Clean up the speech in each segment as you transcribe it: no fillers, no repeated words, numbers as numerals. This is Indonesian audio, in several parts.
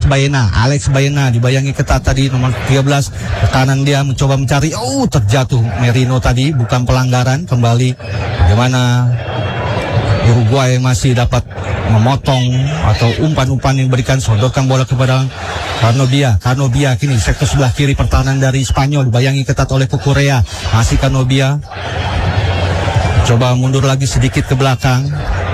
Alex Baena dibayangi ketat tadi nomor 13 ke kanan, dia mencoba mencari, terjatuh Merino tadi, bukan pelanggaran. Kembali bagaimana Uruguay masih dapat memotong atau umpan-umpan yang diberikan, sodorkan bola kepada Canobia kini sektor sebelah kiri pertahanan dari Spanyol dibayangi ketat oleh Cucurella. Masih Canobia coba mundur lagi sedikit ke belakang,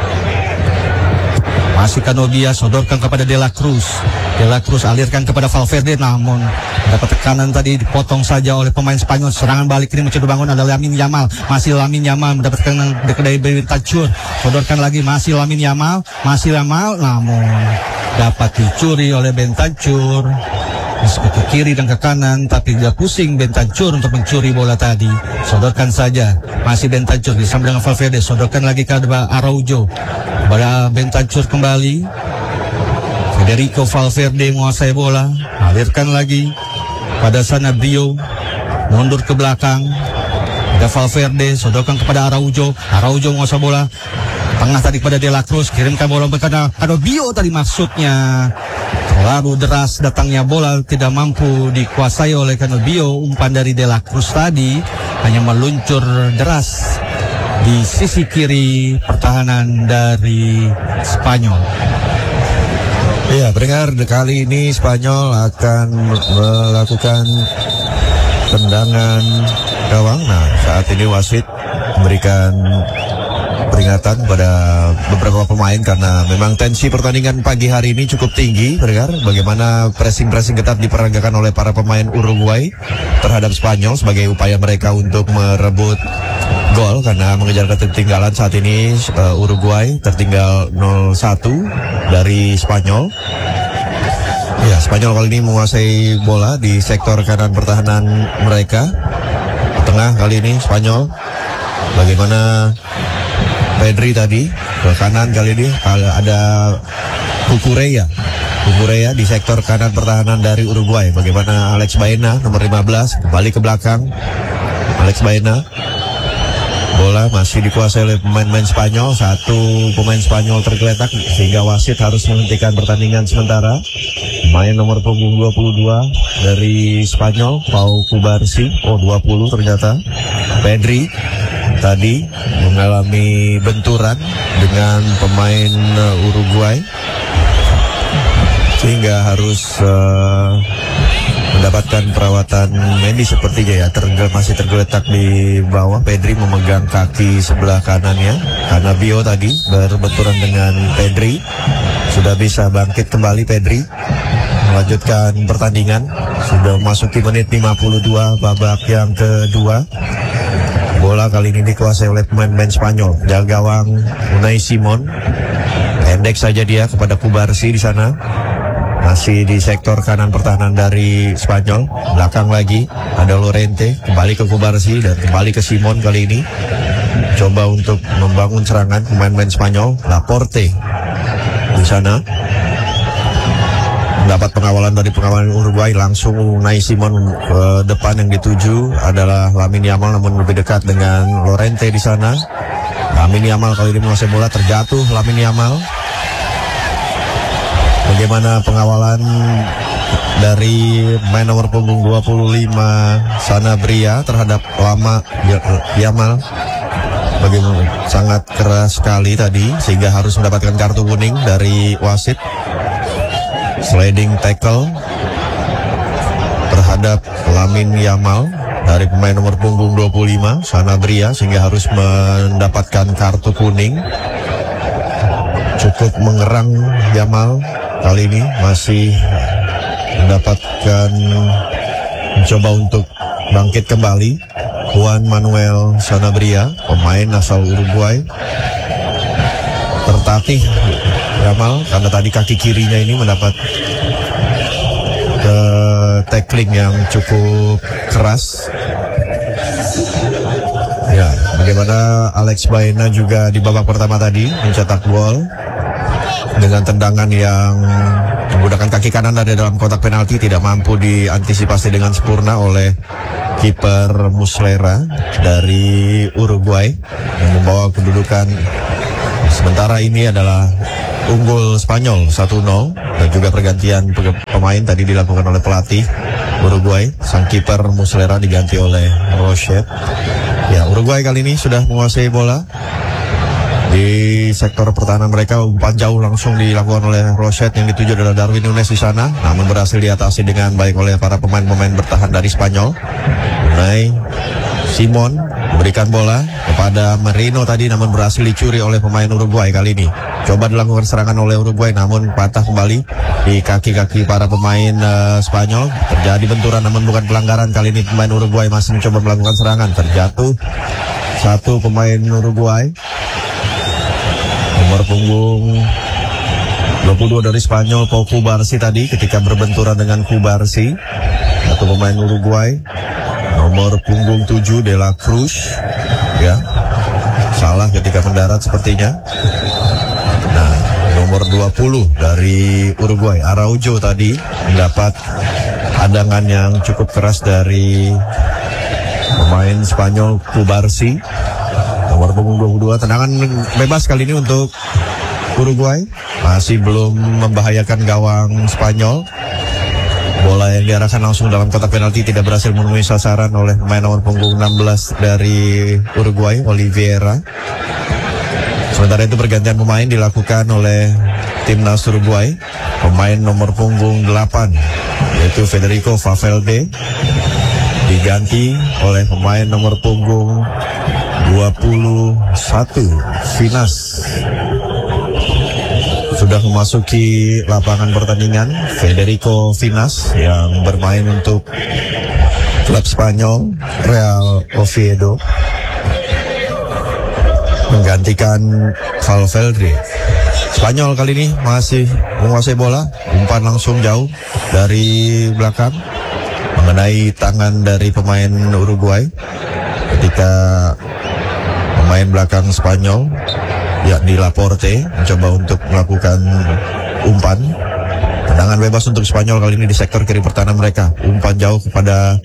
masih Canobia sodorkan kepada De La Cruz alirkan kepada Valverde, namun dapat tekanan tadi, dipotong saja oleh pemain Spanyol. Serangan balik ini mencoba bangun adalah Lamine Yamal, masih Lamine Yamal mendapat tekanan dari Bentancur, sodorkan lagi, masih Lamine Yamal, namun dapat dicuri oleh Bentancur. Ke kiri dan ke kanan, tapi dia pusing Bentancur untuk mencuri bola tadi. Sodorkan saja, masih Bentancur disambung dengan Valverde, sodorkan lagi kepada Araujo, kepada Bentancur kembali. Federico Valverde menguasai bola, alirkan lagi pada Sanabria, mundur ke belakang. Ada Valverde, sodorkan kepada Araujo menguasai bola. Tengah tadi kepada De La Cruz, kirimkan bola kepada Canobio tadi, maksudnya terlalu deras datangnya bola, tidak mampu dikuasai oleh Canobio. Umpan dari De La Cruz tadi hanya meluncur deras di sisi kiri pertahanan dari Spanyol. Iya, pendengar, kali ini Spanyol akan melakukan tendangan gawang. Nah, saat ini wasit memberikan peringatan pada beberapa pemain karena memang tensi pertandingan pagi hari ini cukup tinggi. Pendengar, bagaimana pressing ketat diperagakan oleh para pemain Uruguay terhadap Spanyol sebagai upaya mereka untuk merebut gol karena mengejar ketertinggalan. Saat ini Uruguay tertinggal 0-1 dari Spanyol. Ya, Spanyol kali ini menguasai bola di sektor kanan pertahanan mereka. Tengah kali ini Spanyol. Bagaimana Pedri tadi ke kanan, kali ini ada Cucurella di sektor kanan pertahanan dari Uruguay. Bagaimana Alex Baena nomor 15 kembali ke belakang. Alex Baena, bola masih dikuasai oleh pemain-pemain Spanyol. Satu pemain Spanyol tergeletak sehingga wasit harus menghentikan pertandingan sementara. Pemain nomor punggung 22 dari Spanyol, Pau Cubarsí, 20 ternyata. Pedri tadi mengalami benturan dengan pemain Uruguay sehingga harus mendapatkan perawatan medis sepertinya ya. Masih tergeletak di bawah. Pedri memegang kaki sebelah kanannya karena Bio tadi berbenturan dengan Pedri. Sudah bisa bangkit kembali Pedri melanjutkan pertandingan. Sudah memasuki menit 52 babak yang kedua. Bola kali ini dikuasai oleh pemain-pemain Spanyol. Jaga gawang Unai Simon, pendek saja dia kepada Cubarsí di sana. Masih di sektor kanan pertahanan dari Spanyol. Belakang lagi ada Llorente, kembali ke Cubarsí dan kembali ke Simon kali ini. Coba untuk membangun serangan pemain-pemain Spanyol. Laporte di sana. Mendapat pengawalan dari pengawalan Uruguay, langsung Unai Simon ke depan. Yang dituju adalah Lamine Yamal, namun lebih dekat dengan Llorente di sana. Lamine Yamal kali ini menguasai bola, terjatuh Lamine Yamal. Bagaimana pengawalan dari main nomor punggung 25 Sanabria terhadap Yamal? Bagaimana sangat keras sekali tadi sehingga harus mendapatkan kartu kuning dari wasit. Sliding tackle terhadap Lamine Yamal dari pemain nomor punggung 25 Sanabria sehingga harus mendapatkan kartu kuning. Cukup mengerang Yamal kali ini, masih mendapatkan mencoba untuk bangkit kembali. Juan Manuel Sanabria, pemain asal Uruguay, tertatih Yamal karena tadi kaki kirinya ini mendapat tackling yang cukup keras. Ya, bagaimana Alex Baena juga di babak pertama tadi mencetak gol dengan tendangan yang menggunakan kaki kanan dari dalam kotak penalti, tidak mampu diantisipasi dengan sempurna oleh kiper Muslera dari Uruguay yang membawa kedudukan sementara ini adalah unggul Spanyol 1-0, dan juga pergantian pemain tadi dilakukan oleh pelatih Uruguay. Sang kiper Muslera diganti oleh Rochette. Ya, Uruguay kali ini sudah menguasai bola. Di sektor pertahanan mereka, umpan jauh langsung dilakukan oleh Rochette, yang dituju adalah Darwin Nunes di sana, namun berhasil diatasi dengan baik oleh para pemain-pemain bertahan dari Spanyol. Unai Simon memberikan bola kepada Merino tadi, namun berhasil dicuri oleh pemain Uruguay kali ini. Coba dilakukan serangan oleh Uruguay, namun patah kembali di kaki-kaki para pemain Spanyol. Terjadi benturan, namun bukan pelanggaran. Kali ini pemain Uruguay masih mencoba melakukan serangan. Terjatuh satu pemain Uruguay, nomor punggung 22 dari Spanyol, Pau Cubarsí tadi ketika berbenturan dengan Cubarsí. Satu pemain Uruguay, nomor punggung 7 De La Cruz, ya, salah ketika mendarat sepertinya. Nah, nomor 20 dari Uruguay, Araujo tadi mendapat hadangan yang cukup keras dari pemain Spanyol Cubarsí. Nomor punggung 22, tendangan bebas kali ini untuk Uruguay, masih belum membahayakan gawang Spanyol. Bola yang diarahkan langsung dalam kotak penalti tidak berhasil memenuhi sasaran oleh pemain nomor punggung 16 dari Uruguay, Oliveira. Sementara itu pergantian pemain dilakukan oleh timnas Uruguay. Pemain nomor punggung 8 yaitu Federico Valverde diganti oleh pemain nomor punggung 21 Vinas. Sudah memasuki lapangan pertandingan Federico Vinas yang bermain untuk klub Spanyol Real Oviedo, menggantikan Valverde. Spanyol kali ini masih menguasai bola, umpan langsung jauh dari belakang mengenai tangan dari pemain Uruguay ketika pemain belakang Spanyol, yakni Laporte, mencoba untuk melakukan umpan. Tendangan bebas untuk Spanyol kali ini di sektor kiri pertahanan mereka. Umpan jauh kepada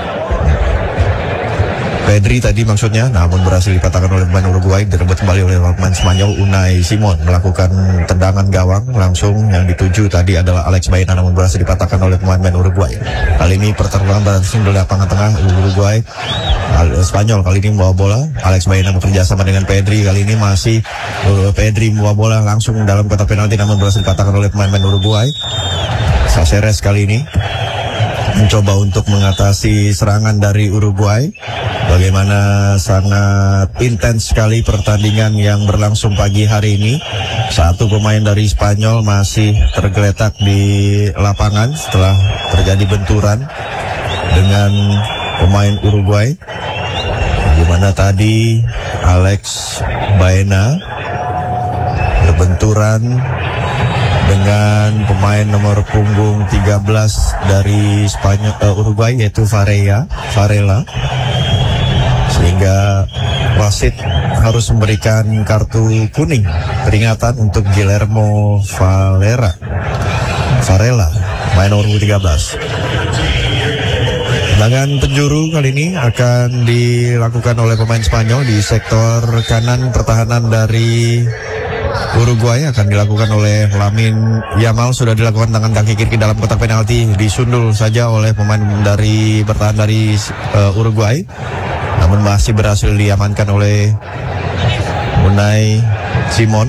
Pedri tadi maksudnya, namun berhasil dipatahkan oleh pemain Uruguay. Direbut kembali oleh pemain Spanyol. Unai Simon melakukan tendangan gawang langsung, yang dituju tadi adalah Alex Baena, namun berhasil dipatahkan oleh pemain langsung Kali ini pertarungan langsung di lapangan tengah Uruguay. Spanyol kali ini membawa bola. Alex Baena bekerja sama dengan Pedri. Kali ini masih Pedri membawa bola langsung dalam kotak penalti, namun berhasil dipatahkan oleh pemain Uruguay. Saceres kali ini mencoba untuk mengatasi serangan dari Uruguay. Bagaimana sangat intens sekali pertandingan yang berlangsung pagi hari ini. Satu pemain dari Spanyol masih tergeletak di lapangan setelah terjadi benturan dengan pemain Uruguay. Bagaimana tadi Alex Baena berbenturan dengan pemain nomor punggung 13 dari Uruguay, yaitu Varela, sehingga wasit harus memberikan kartu kuning peringatan untuk Guillermo Varela, pemain nomor 13. Tendangan penjuru kali ini akan dilakukan oleh pemain Spanyol di sektor kanan pertahanan dari Uruguay. Akan dilakukan oleh Lamine Yamal. Sudah dilakukan tangan kaki kiri dalam kotak penalti, disundul saja oleh pemain dari bertahan dari Uruguay, namun masih berhasil diamankan oleh Unai Simon.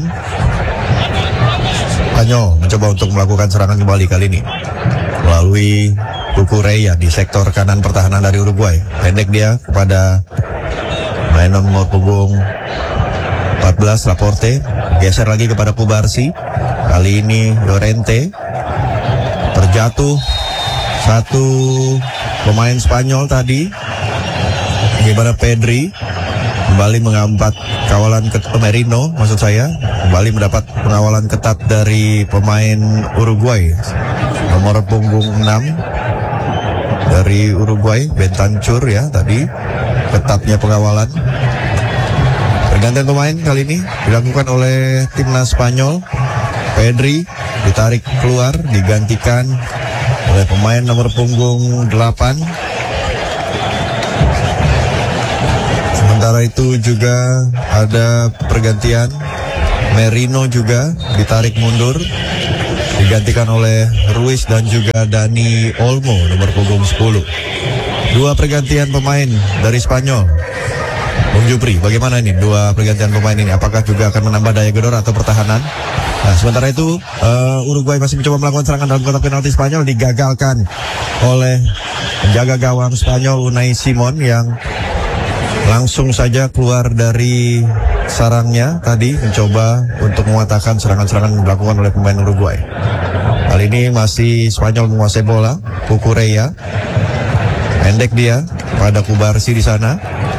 Spanyol mencoba untuk melakukan serangan kembali kali ini melalui Cucurella di sektor kanan pertahanan dari Uruguay. Pendek dia kepada pemain nomor punggung 14 Laporte. Geser lagi kepada Cubarsí. Kali ini Llorente. Terjatuh satu pemain Spanyol tadi. Bagaimana Pedri kembali mengambat kawalan Merino, maksud saya, kembali mendapat pengawalan ketat dari pemain Uruguay. Nomor punggung 6 dari Uruguay, Bentancur ya tadi, ketatnya pengawalan. Pergantian pemain kali ini dilakukan oleh timnas Spanyol. Pedri ditarik keluar, digantikan oleh pemain nomor punggung 8. Sementara itu juga ada pergantian Merino juga ditarik mundur, digantikan oleh Ruiz dan juga Dani Olmo nomor punggung 10. Dua pergantian pemain dari Spanyol. Bung Jupri, bagaimana ini dua pergantian pemain ini? Apakah juga akan menambah daya gedor atau pertahanan? Nah, sementara itu Uruguay masih mencoba melakukan serangan dalam kotak penalti Spanyol, digagalkan oleh penjaga gawang Spanyol Unai Simon yang langsung saja keluar dari sarangnya tadi, mencoba untuk mematahkan serangan-serangan yang dilakukan oleh pemain Uruguay. Kali ini masih Spanyol menguasai bola. Cucurella, pendek dia pada Kubarsi di sana.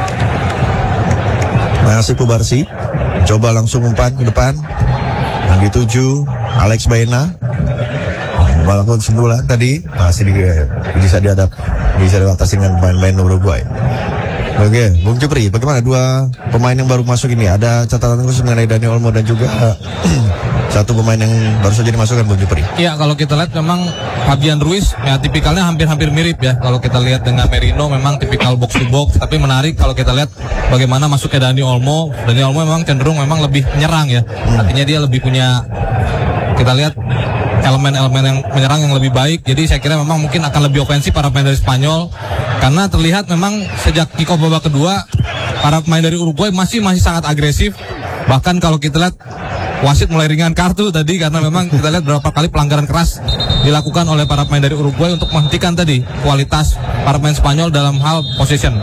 Masih Kubarsi, coba langsung umpan ke depan. Yang dituju Alex Baena, melakukan sundulan tadi, masih bisa diatasi dengan pemain Uruguay. Oke, Bung Jupri, bagaimana dua pemain yang baru masuk ini? Ada catatan khusus mengenai Dani Olmo dan juga satu pemain yang baru saja dimasukkan, Bung Jupri? Iya, kalau kita lihat memang Fabian Ruiz ya tipikalnya hampir-hampir mirip ya. Kalau kita lihat dengan Merino memang tipikal box to box, tapi menarik kalau kita lihat bagaimana masuknya Dani Olmo. Dani Olmo memang cenderung memang lebih menyerang ya. Artinya dia lebih punya, kita lihat elemen-elemen yang menyerang yang lebih baik. Jadi saya kira memang mungkin akan lebih ofensif para pemain dari Spanyol, karena terlihat memang sejak kick off babak kedua para pemain dari Uruguay masih sangat agresif. Bahkan kalau kita lihat wasit mulai ringan kartu tadi, karena memang kita lihat berapa kali pelanggaran keras dilakukan oleh para pemain dari Uruguay untuk menghentikan tadi kualitas para pemain Spanyol dalam hal possession.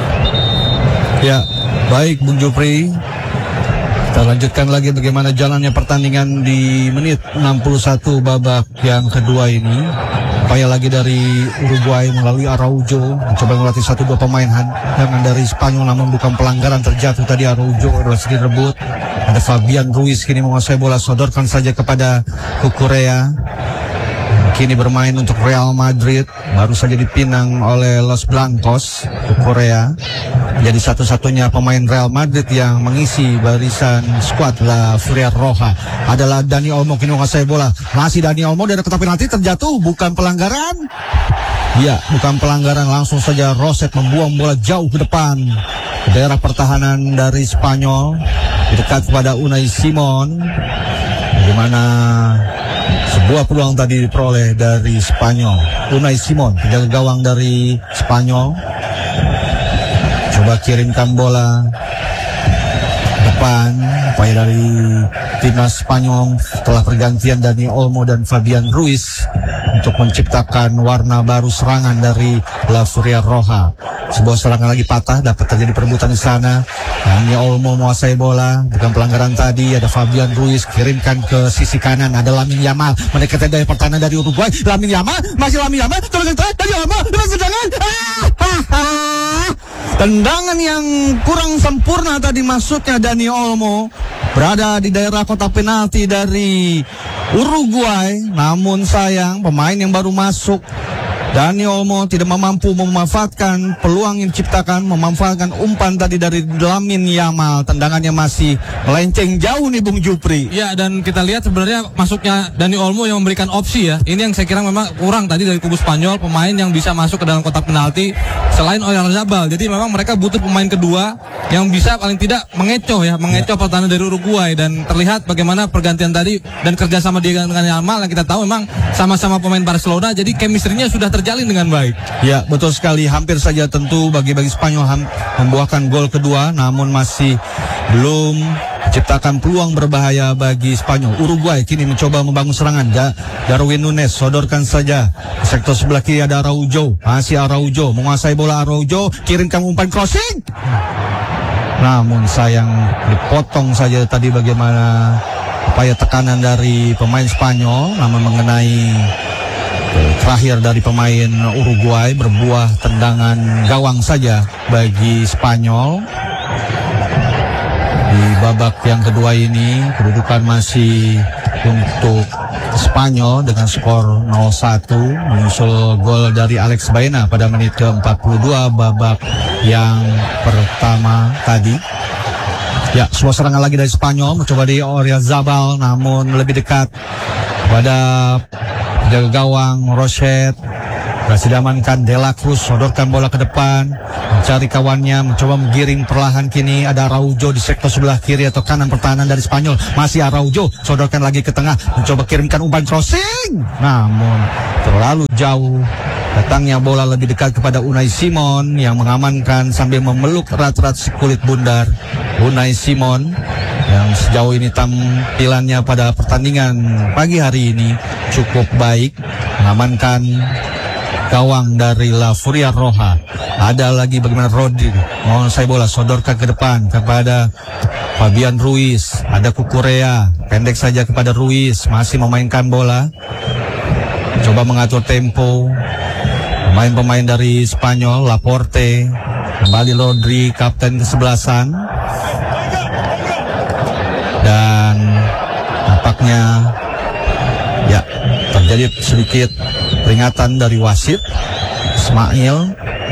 Ya, baik Bung Jupri. Kita lanjutkan lagi bagaimana jalannya pertandingan di menit 61 babak yang kedua ini. Upaya lagi dari Uruguay melalui Araujo, mencoba melatih 1-2 pemain dengan dari Spanyol, namun bukan pelanggaran terjatuh tadi. Araujo berhasil direbut. Ada Fabian Ruiz kini menguasai bola, sodorkan saja kepada Cucurella. Kini bermain untuk Real Madrid, baru saja dipinang oleh Los Blancos. Cucurella jadi satu-satunya pemain Real Madrid yang mengisi barisan skuad La Furia Roja. Adalah Dani Olmo kini menguasai bola. Masih Dani Olmo dari kotak penalti, terjatuh, bukan pelanggaran. Ya, bukan pelanggaran, langsung saja Roset membuang bola jauh ke depan ke daerah pertahanan dari Spanyol, dekat kepada Unai Simon. Bagaimana sebuah peluang tadi diperoleh dari Spanyol. Unai Simon, penjaga gawang dari Spanyol, coba kirimkan bola depan. Upaya dari timnas Spanyol setelah pergantian Dani Olmo dan Fabian Ruiz untuk menciptakan warna baru serangan dari La Furia Roja. Sebuah serangan lagi patah, dapat terjadi perebutan di sana. Dani Olmo menguasai bola, bukan pelanggaran tadi. Ada Fabian Ruiz, kirimkan ke sisi kanan. Ada Lamine Yamal mendekati dari pertahanan dari Uruguay. Lamine Yamal, masih Lamine Yamal, Dani Olmo dengan serangan. Tendangan yang kurang sempurna tadi maksudnya Dani Olmo, berada di daerah kotak penalti dari Uruguay. Namun sayang, pemain yang baru masuk Dani Olmo tidak mampu memanfaatkan peluang yang diciptakan, memanfaatkan umpan tadi dari Lamine Yamal. Tendangannya masih melenceng jauh nih Bung Jupri. Ya, dan kita lihat sebenarnya masuknya Dani Olmo yang memberikan opsi ya. Ini yang saya kira memang kurang tadi dari kubu Spanyol, pemain yang bisa masuk ke dalam kotak penalti selain Oyarzabal. Jadi memang mereka butuh pemain kedua yang bisa paling tidak mengecoh pertahanan dari Uruguay. Dan terlihat bagaimana pergantian tadi dan kerjasama dia dengan Yamal yang kita tahu memang sama-sama pemain Barcelona, jadi chemistry-nya sudah terjalin dengan baik. Ya, betul sekali. Hampir saja tentu bagi Spanyol membuahkan gol kedua, namun masih belum menciptakan peluang berbahaya bagi Spanyol. Uruguay kini mencoba membangun serangan. Darwin Nunes sodorkan saja ke sektor sebelah kiri. Ada Araujo, masih Araujo menguasai bola. Araujo kirimkan umpan crossing, namun sayang dipotong saja tadi. Bagaimana upaya tekanan dari pemain Spanyol, namun mengenai terakhir dari pemain Uruguay, berbuah tendangan gawang saja bagi Spanyol. Di babak yang kedua ini kedudukan masih untuk Spanyol dengan skor 0-1, menyusul gol dari Alex Baena pada menit ke-42 babak yang pertama tadi. Ya, sebuah serangan lagi dari Spanyol, mencoba di Oyarzabal, namun lebih dekat pada jaga gawang Roset. Berhasil diamankan De La Cruz, sodorkan bola ke depan, mencari kawannya, mencoba menggiring perlahan. Kini ada Araujo di sektor sebelah kiri atau kanan pertahanan dari Spanyol. Masih Araujo, sodorkan lagi ke tengah, mencoba kirimkan umpan crossing, namun terlalu jauh. Datangnya bola lebih dekat kepada Unai Simon yang mengamankan sambil memeluk erat-erat si kulit bundar. Unai Simon yang sejauh ini tampilannya pada pertandingan pagi hari ini cukup baik, mengamankan gawang dari La Furia Roja. Ada lagi bagaimana Rodri menguasai bola, sodorkan ke depan kepada Fabian Ruiz. Ada Kukurea, pendek saja kepada Ruiz, masih memainkan bola, coba mengatur tempo. Pemain-pemain dari Spanyol, Laporte, kembali Rodri, kapten kesebelasan. Dan nampaknya ya terjadi sedikit peringatan dari wasit Ismail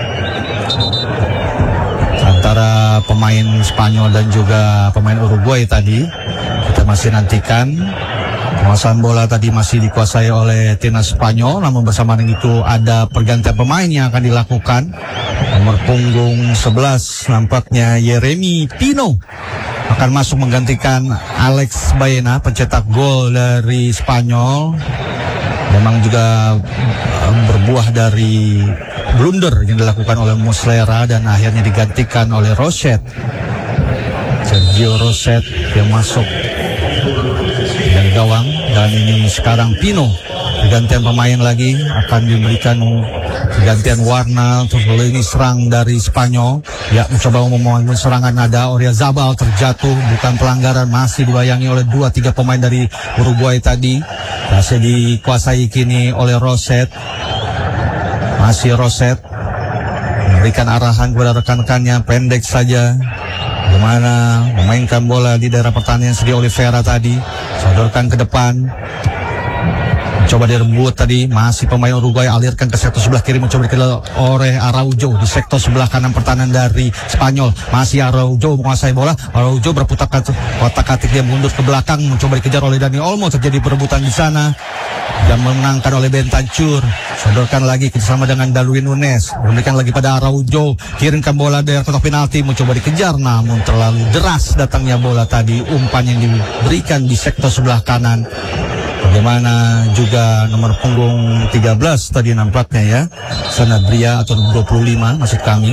antara pemain Spanyol dan juga pemain Uruguay tadi. Kita masih nantikan. Penguasaan bola tadi masih dikuasai oleh timnas Spanyol, namun bersama dengan itu ada pergantian pemain yang akan dilakukan. Nomor punggung 11 nampaknya Yeremy Pino akan masuk menggantikan Alex Baena, pencetak gol dari Spanyol. Memang juga berbuah dari blunder yang dilakukan oleh Muslera dan akhirnya digantikan oleh Roset. Sergio Roset yang masuk dari gawang, dan ini sekarang Pino. Pergantian pemain lagi akan diberikan pergantian warna untuk lini serang dari Spanyol. Ya, mencoba membangun serangan, ada Oyarzabal terjatuh, bukan pelanggaran, masih dibayangi oleh 2-3 pemain dari Uruguay tadi. Masih dikuasai kini oleh Roset. Masih Roset memberikan arahan kepada rekan-rekannya, pendek saja. Bagaimana memainkan bola di daerah pertanian Sergio Oliveira tadi, sodorkan ke depan, coba direbut tadi, masih pemain Uruguay, alirkan ke sektor sebelah kiri, mencoba dikejar oleh Araujo di sektor sebelah kanan pertahanan dari Spanyol. Masih Araujo menguasai bola, Araujo berputar kotak-katik, dia mundur ke belakang, mencoba dikejar oleh Dani Olmo, terjadi perebutan di sana dan memenangkan oleh Bentancur. Sodorkan lagi bersama dengan Darwin Nunes, memberikan lagi pada Araujo, kirimkan bola dari kotak penalti, mencoba dikejar, namun terlalu deras datangnya bola tadi. Umpan yang diberikan di sektor sebelah kanan. Bagaimana juga nomor punggung 13 tadi nampaknya ya, Sanabria atau 25 maksud kami.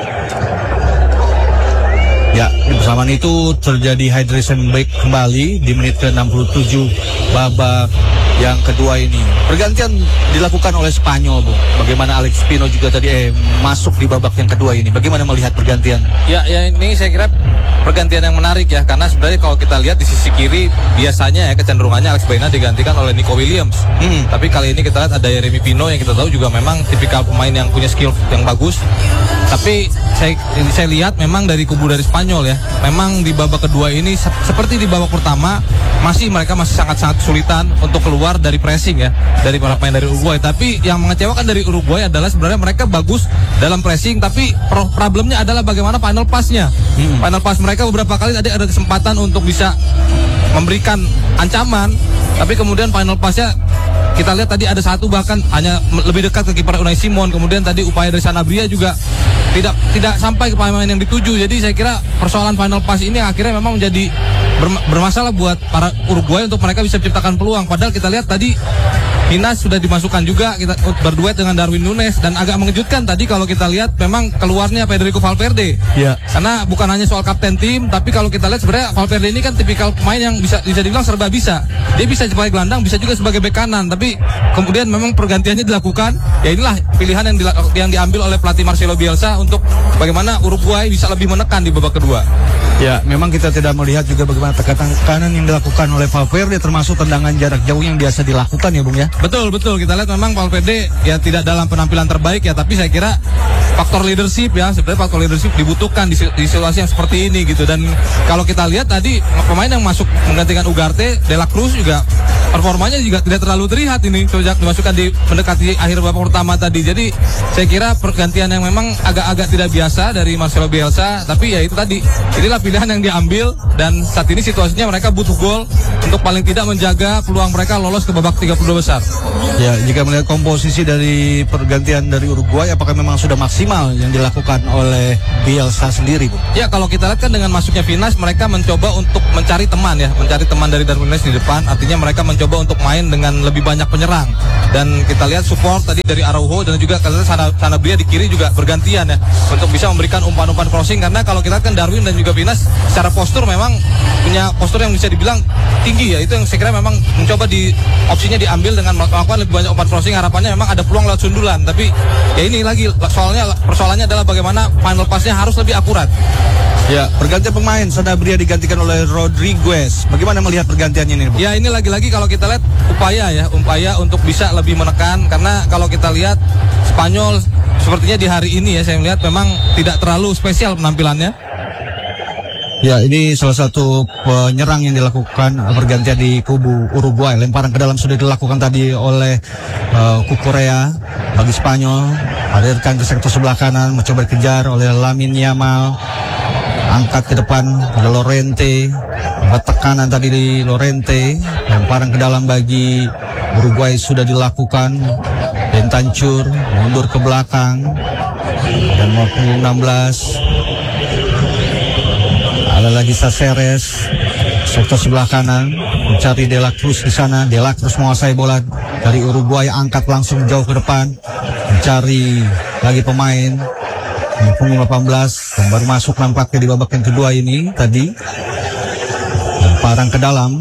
Ya, bersamaan itu terjadi hydration break kembali di menit ke-67 babak yang kedua ini. Pergantian dilakukan oleh Spanyol, Bu. Bagaimana Alex Pino juga tadi masuk di babak yang kedua ini. Bagaimana melihat pergantian? Ya ini saya kira pergantian yang menarik ya, karena sebenarnya kalau kita lihat di sisi kiri biasanya ya kecenderungannya Alex Baena digantikan oleh Nico Williams. Tapi kali ini kita lihat ada Yeremy Pino yang kita tahu juga memang tipikal pemain yang punya skill yang bagus. Tapi saya lihat memang dari kubu dari Spanyol ya, memang di babak kedua ini seperti di babak pertama mereka masih sangat-sangat kesulitan untuk keluar dari pressing ya, dari para pemain dari Uruguay. Tapi yang mengecewakan dari Uruguay adalah sebenarnya mereka bagus dalam pressing, tapi problemnya adalah bagaimana final pass-nya. Final pass mereka beberapa kali tadi ada kesempatan untuk bisa memberikan ancaman, tapi kemudian final pass-nya kita lihat tadi ada satu bahkan hanya lebih dekat ke kiper Unai Simon. Kemudian tadi upaya dari Sanabria juga tidak sampai ke pemain yang dituju. Jadi saya kira persoalan final pass ini akhirnya memang menjadi bermasalah buat para Uruguay untuk mereka bisa menciptakan peluang. Padahal kita lihat tadi Hinas sudah dimasukkan juga, kita berduet dengan Darwin Nunes, dan agak mengejutkan tadi kalau kita lihat memang keluarnya Federico Valverde. Ya. Karena bukan hanya soal kapten tim, tapi kalau kita lihat sebenarnya Valverde ini kan tipikal pemain yang bisa dibilang serba bisa. Dia bisa sebagai gelandang, bisa juga sebagai bek kanan, tapi kemudian memang pergantiannya dilakukan. Ya inilah pilihan yang diambil oleh pelatih Marcelo Bielsa untuk bagaimana Uruguay bisa lebih menekan di babak kedua. Ya, memang kita tidak melihat juga bagaimana tekanan yang dilakukan oleh Valverde, termasuk tendangan jarak jauh yang biasa dilakukan ya, Bung ya. Betul, kita lihat memang Valverde ya tidak dalam penampilan terbaik ya, tapi saya kira faktor leadership ya, sebenarnya faktor leadership dibutuhkan di situasi yang seperti ini gitu. Dan kalau kita lihat tadi pemain yang masuk menggantikan Ugarte, De La Cruz juga performanya juga tidak terlalu terlihat ini sejak dimasukkan di mendekati akhir babak pertama tadi. Jadi saya kira pergantian yang memang agak-agak tidak biasa dari Marcelo Bielsa, tapi ya itu tadi, inilah pilihan yang diambil dan saat ini situasinya mereka butuh gol untuk paling tidak menjaga peluang mereka lolos ke babak 32 besar. Ya, jika melihat komposisi dari pergantian dari Uruguay, apakah memang sudah maksimal yang dilakukan oleh Bielsa sendiri, Bu? Ya, kalau kita lihat kan dengan masuknya Vinas, mereka mencoba untuk mencari teman ya, mencari teman dari Darwin Núñez di depan. Artinya mereka mencoba untuk main dengan lebih banyak penyerang. Dan kita lihat support tadi dari Araujo dan juga Sanabria di kiri juga bergantian ya, untuk bisa memberikan umpan-umpan crossing. Karena kalau kita lihat kan Darwin dan juga Vinas secara postur memang punya postur yang bisa dibilang tinggi ya. Itu yang saya kira memang mencoba opsinya diambil dengan melakukan lebih banyak umpan crossing. Harapannya memang ada peluang lewat sundulan. Tapi ya ini lagi persoalannya adalah bagaimana final pass-nya harus lebih akurat. Ya, pergantian pemain, Sanabria digantikan oleh Rodriguez. Bagaimana melihat pergantiannya ini, Bu? Ya, ini lagi-lagi kalau kita lihat upaya untuk bisa lebih menekan. Karena kalau kita lihat Spanyol sepertinya di hari ini ya, saya melihat memang tidak terlalu spesial penampilannya. Ya, ini salah satu penyerang yang dilakukan pergantian di kubu Uruguay. Lemparan ke dalam sudah dilakukan tadi oleh Cucurella bagi Spanyol. Hadirkan ke sektor sebelah kanan, mencoba dikejar oleh Lamine Yamal. Angkat ke depan ada Llorente. Tekanan tadi di Llorente. Lemparan ke dalam bagi Uruguay sudah dilakukan. Bentancur mundur ke belakang. Dan waktu 16. Ada lagi Saceres, sektor sebelah kanan, mencari De La Cruz di sana. De La Cruz menguasai bola dari Uruguay, angkat langsung jauh ke depan, mencari lagi pemain. Punggung 18 yang baru masuk nampaknya di babak yang kedua ini tadi. Lemparan ke dalam,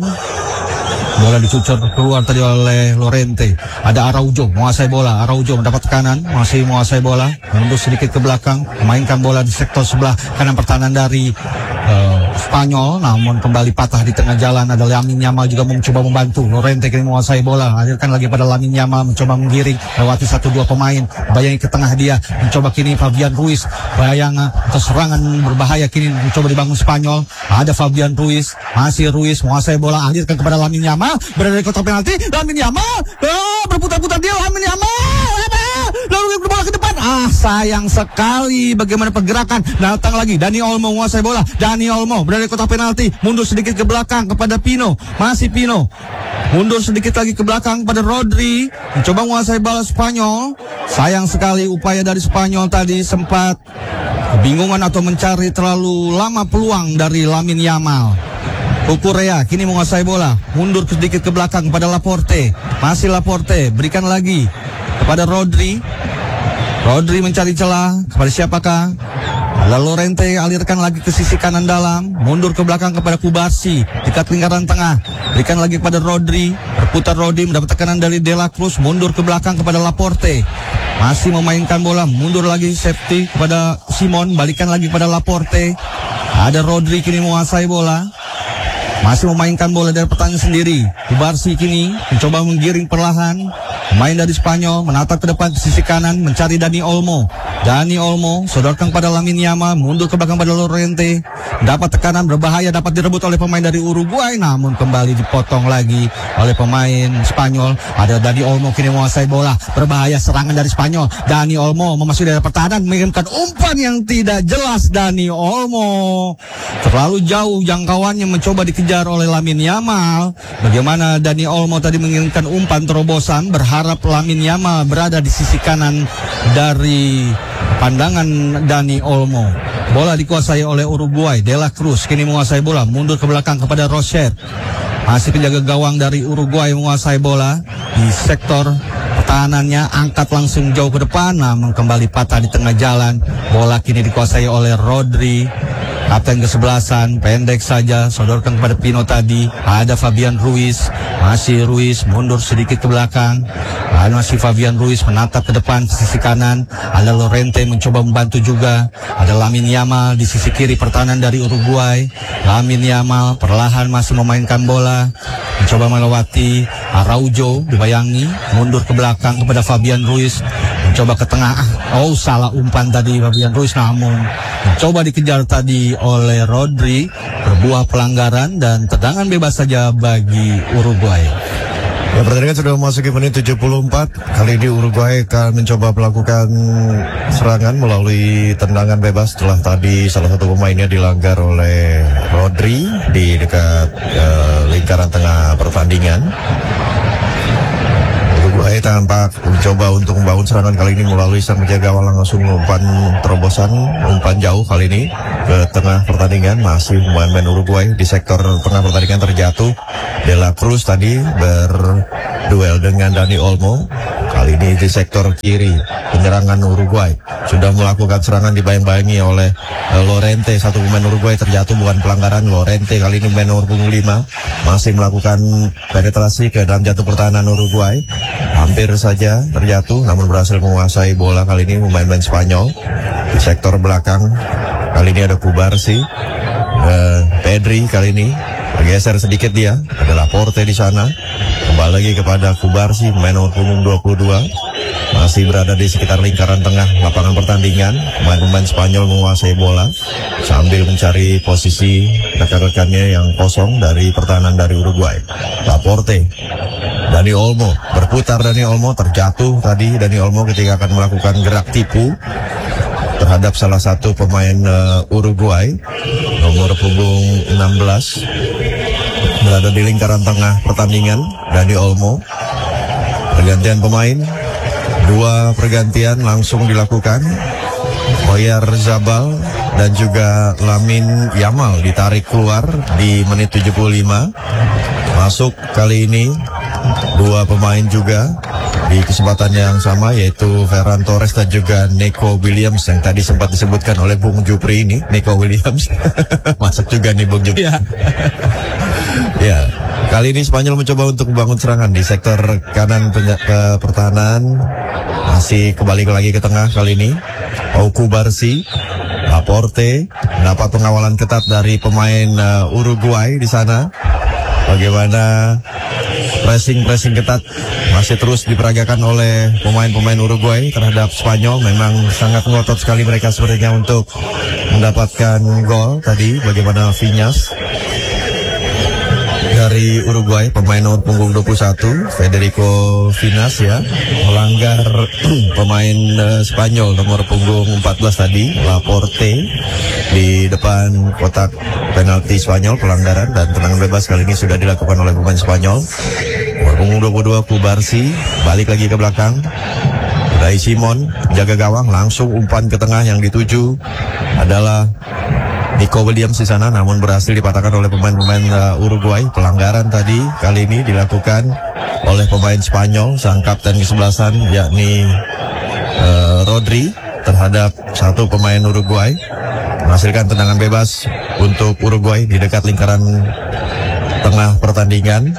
bola dicucur keluar tadi oleh Llorente. Ada Araujo menguasai bola. Araujo mendapat tekanan, masih menguasai bola, mundur sedikit ke belakang, memainkan bola di sektor sebelah kanan pertahanan dari Spanyol, namun kembali patah di tengah jalan. Ada Lamine Yamal juga mencoba membantu. Llorente kini menguasai bola, hadirkan lagi pada Lamine Yamal, mencoba menggiring lewati 1-2 pemain, bayangi ke tengah dia, mencoba kini Fabian Ruiz, serangan berbahaya kini mencoba dibangun Spanyol. Ada Fabian Ruiz, masih Ruiz menguasai bola, hadirkan kepada Lamine Yamal, berada di kotak penalti. Lamine Yamal berputar-putar dia, Lamine Yamal lalu bola ke depan. Sayang sekali bagaimana pergerakan. Datang lagi Dani Olmo menguasai bola. Dani Olmo berada di kotak penalti, mundur sedikit ke belakang kepada Pino. Masih Pino mundur sedikit lagi ke belakang pada Rodri, mencoba menguasai bola Spanyol. Sayang sekali upaya dari Spanyol tadi, sempat kebingungan atau mencari terlalu lama peluang dari Lamine Yamal. Cucurella kini menguasai bola, mundur sedikit ke belakang kepada Laporte. Masih Laporte, berikan lagi kepada Rodri. Rodri mencari celah kepada siapakah? Lalu Llorente alirkan lagi ke sisi kanan dalam, mundur ke belakang kepada Kubarsi, dekat lingkaran tengah, berikan lagi kepada Rodri, berputar Rodri, mendapat tekanan dari De La Cruz, mundur ke belakang kepada Laporte, masih memainkan bola, mundur lagi safety kepada Simon, balikan lagi kepada Laporte. Ada Rodri kini menguasai bola, masih memainkan bola dari pertahanan sendiri. Kubarsi kini mencoba menggiring perlahan. Pemain dari Spanyol menatap ke depan ke sisi kanan, mencari Dani Olmo. Dani Olmo sodorkan pada Lamine Yamal, mundur ke belakang pada Llorente. Dapat tekanan berbahaya, dapat direbut oleh pemain dari Uruguay, namun kembali dipotong lagi oleh pemain Spanyol. Ada Dani Olmo kini menguasai bola, berbahaya serangan dari Spanyol. Dani Olmo memasuki daerah pertahanan, mengirimkan umpan yang tidak jelas. Dani Olmo terlalu jauh jangkauannya, mencoba dikejar oleh Lamine Yamal. Bagaimana Dani Olmo tadi mengirimkan umpan terobosan, berharap Lamine Yamal berada di sisi kanan dari pandangan Dani Olmo. Bola dikuasai oleh Uruguay. De La Cruz kini menguasai bola, mundur ke belakang kepada Rocher. Masih penjaga gawang dari Uruguay menguasai bola di sektor pertahanannya, angkat langsung jauh ke depan, namun kembali patah di tengah jalan. Bola kini dikuasai oleh Rodri, kapten kesebelasan, pendek saja, sodorkan kepada Pino tadi. Ada Fabian Ruiz, masih Ruiz mundur sedikit ke belakang. Masih Fabian Ruiz menatap ke depan ke sisi kanan. Ada Llorente mencoba membantu juga. Ada Lamine Yamal di sisi kiri pertahanan dari Uruguay. Lamine Yamal perlahan masih memainkan bola, mencoba melewati Araujo, dibayangi, mundur ke belakang kepada Fabian Ruiz, Coba ke tengah. Oh, salah umpan tadi Fabian Ruiz, namun coba dikejar tadi oleh Rodri, berbuah pelanggaran dan tendangan bebas saja bagi Uruguay. Ya, pertandingan sudah memasuki menit 74. Kali ini Uruguay akan mencoba melakukan serangan melalui tendangan bebas setelah tadi salah satu pemainnya dilanggar oleh Rodri di dekat lingkaran tengah pertandingan. Uruguay tampak mencoba untuk membangun serangan kali ini melalui sang penjaga gawang, langsung umpan terobosan, umpan jauh kali ini ke tengah pertandingan. Masih pemain Uruguay di sektor tengah pertandingan terjatuh. De La Cruz tadi berduel dengan Dani Olmo. Kali ini di sektor kiri penyerangan Uruguay sudah melakukan serangan, dibayang-bayangi oleh Lorente, satu pemain Uruguay terjatuh, bukan pelanggaran. Lorente kali ini pemain nomor punggung 5 masih melakukan penetrasi ke dalam jatuh pertahanan Uruguay, hampir saja terjatuh namun berhasil menguasai bola kali ini pemain-pemain Spanyol. Di sektor belakang kali ini ada Kubarsi, Pedri kali ini bergeser sedikit, dia ada Laporte di sana. Kembali lagi kepada Kubarsi, pemain nomor punggung 22, masih berada di sekitar lingkaran tengah lapangan pertandingan. Pemain-pemain Spanyol menguasai bola sambil mencari posisi rekan-rekannya yang kosong dari pertahanan dari Uruguay. Laporte, Dani Olmo, berputar Dani Olmo, terjatuh tadi Dani Olmo ketika akan melakukan gerak tipu terhadap salah satu pemain Uruguay, nomor punggung 16, berada di lingkaran tengah pertandingan. Dani Olmo, pergantian pemain, 2 pergantian langsung dilakukan. Oyarzabal dan juga Lamine Yamal ditarik keluar di menit 75. Masuk kali ini 2 pemain juga di kesempatan yang sama, yaitu Ferran Torres dan juga Nico Williams yang tadi sempat disebutkan oleh Bung Jupri ini. Nico Williams masuk juga nih Bung Jupri. Ya, kali ini Spanyol mencoba untuk membangun serangan di sektor kanan pertahanan. Masih kembali lagi ke tengah kali ini. Kubarsi, Laporte, mendapat pengawalan ketat dari pemain Uruguay di sana. Bagaimana pressing ketat masih terus diperagakan oleh pemain-pemain Uruguay terhadap Spanyol. Memang sangat ngotot sekali mereka sepertinya untuk mendapatkan gol tadi. Bagaimana Viñas dari Uruguay, pemain nomor punggung 21, Federico Viñas ya, melanggar pemain Spanyol nomor punggung 14 tadi, Laporte, di depan kotak penalti Spanyol. Pelanggaran dan tendangan bebas kali ini sudah dilakukan oleh pemain Spanyol. Nomor punggung 22 Kubarsi, balik lagi ke belakang. Ray Simon, jaga gawang, langsung umpan ke tengah yang dituju adalah Nico Williams di sana, namun berhasil dipatahkan oleh pemain-pemain Uruguay. Pelanggaran tadi kali ini dilakukan oleh pemain Spanyol, sang kapten kesebelasan yakni Rodri, terhadap satu pemain Uruguay. Menghasilkan tendangan bebas untuk Uruguay di dekat lingkaran tengah pertandingan.